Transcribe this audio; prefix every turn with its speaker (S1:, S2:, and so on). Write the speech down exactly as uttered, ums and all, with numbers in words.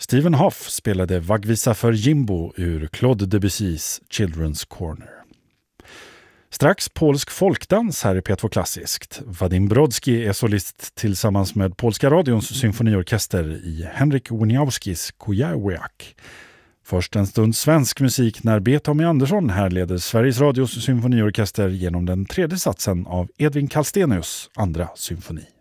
S1: Stephen Hoff spelade Vaggvisa för Jimbo ur Claude Debussys Children's Corner. Strax polsk folkdans här i P två Klassiskt. Vadim Brodski är solist tillsammans med Polska radions symfoniorkester i Henryk Wieniawskis Kujawiak. Först en stund svensk musik när B. Tommy Andersson här leder Sveriges Radios symfoniorkester genom den tredje satsen av Edvin Kallstenius andra symfoni.